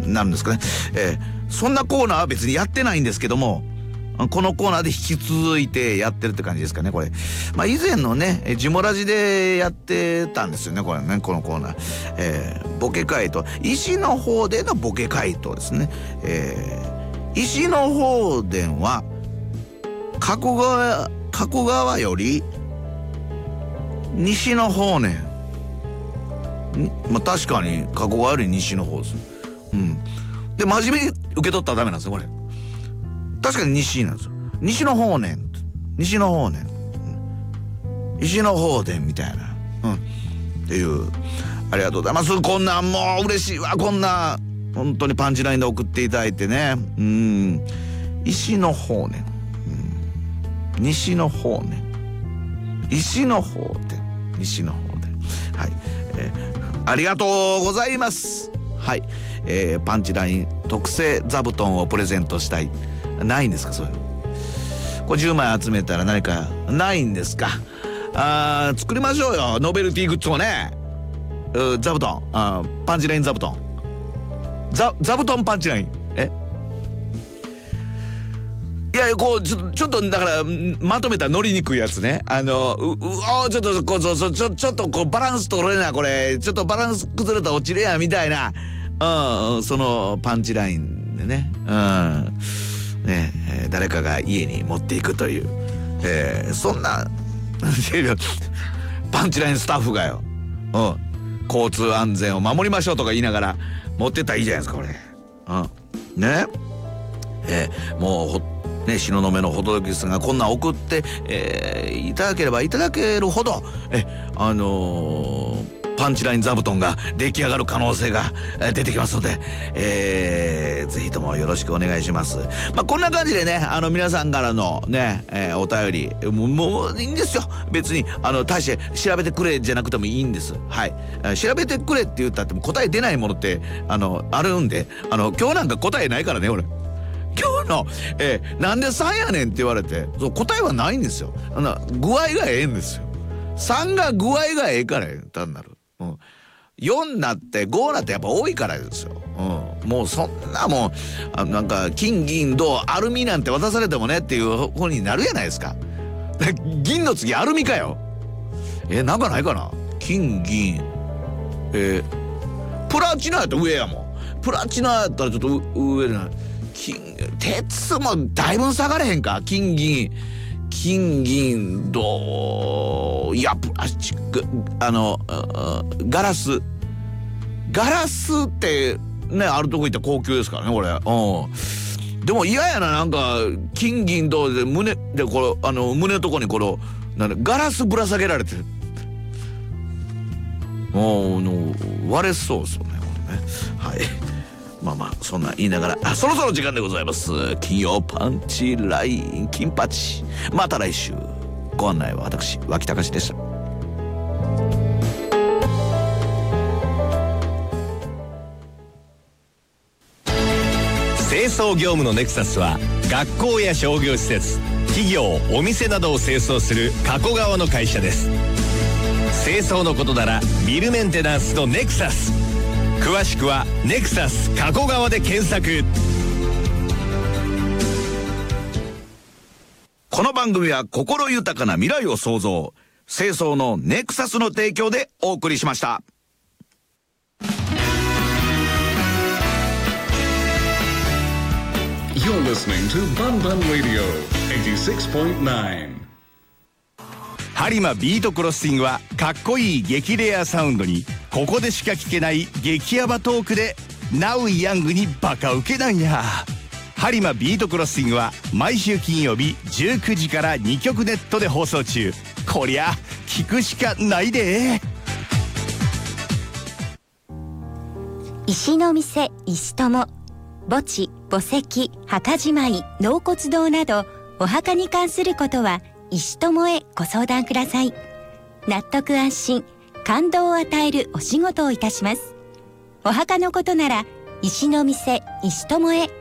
なるんですかね。そんなコーナーは別にやってないんですけども、このコーナーで引き続いてやってるって感じですかね、これ。以前のね、ジモラジでやってたんですよね、これね、このコーナー。ボケ回答。石の方でのボケ回答ですね。石の方伝は、加古川より、西の方ね。確かに、加古川より西の方です。で、真面目に受け取ったらダメなんですよ、これ。確かに西なんですよ。西の方ねん。西の方ねん。石の方でみたいな。っていう。ありがとうございます。こんなんもう嬉しいわ。こんな、本当にパンチラインで送っていただいてね。石の方ねん。西の方ねん。石の方で。西の方で。はい。ありがとうございます。はい。パンチライン特製座布団をプレゼントしたい。ないんですか、そういうの。これ10枚集めたら何かないんですか。作りましょうよ、ノベルティグッズをね。座布団、パンチライン座布団、座布団パンチライン。いや、こうちょっとだからまとめたら乗りにくいやちょっとこうちょっとこうバランス取れな、これちょっとバランス崩れたら落ちるやみたいな、そのパンチラインでね、誰かが家に持っていくという、そんなパンチラインスタッフがよ、交通安全を守りましょうとか言いながら持ってったらいいじゃないですか、これ。ね、もう東雲のホトトギスがこんなん送って、いただければいただけるほど、パンチライン座布団が出来上がる可能性が出てきますので、ぜひともよろしくお願いします。こんな感じでね、皆さんからのね、お便りもういいんですよ。別に大して調べてくれじゃなくてもいいんです。はい。調べてくれって言ったっても答え出ないものってあるんで、今日なんか答えないからね、俺。今日の、なんで3やねんって言われて、そう答えはないんですよ。具合がええんですよ。3が具合がええから単なる。4になって5になってやっぱ多いからですよ。もうそんなもんなんか金銀銅アルミなんて渡されてもねっていう方になるじゃないですか。銀の次アルミかよ。なんかないかな。金銀プラチナやったら上やもん。プラチナやったらちょっと上じゃない。鉄もだいぶ下がれへんか。金銀銅、いやプラスチック、ガラスってね、あるとこ行ったら高級ですからね、これ。でも嫌やな、なんか金銀銅で胸でこれ胸のとこにこのガラスぶら下げられてる。割れそうですよね、これね。はい。そんな言いながら、そろそろ時間でございます。金曜パンチライン金八、また来週。ご案内は私脇隆でした。 清掃業務のネクサスは学校や商業施設、企業、お店などを清掃する加古川の会社です。清掃のことならビルメンテナンスのネクサス。詳しくはネクサス加古川で検索。 この番組は心豊かな未来を創造、清掃のネクサスの提供でお送りしました。 You're listening to Bun Bun Radio 86.9。 ハリマビートクロッシングはかっこいい激レアサウンドにここでしか聞けない激ヤバトークでナウイヤングにバカウケなんや。ハリマビートクロッシングは毎週金曜日19時から2曲ネットで放送中。こりゃ聞くしかないで。 石の店石友、墓地、墓石、墓じまい、納骨堂などお墓に関することは石友へご相談ください。納得安心、感動を与えるお仕事をいたします。お墓のことなら石の店石友へ